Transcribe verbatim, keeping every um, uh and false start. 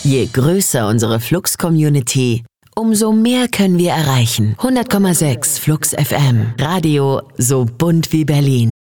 Je größer unsere Flux-Community, umso mehr können wir erreichen. hundert Komma sechs Flux F M. Radio so bunt wie Berlin.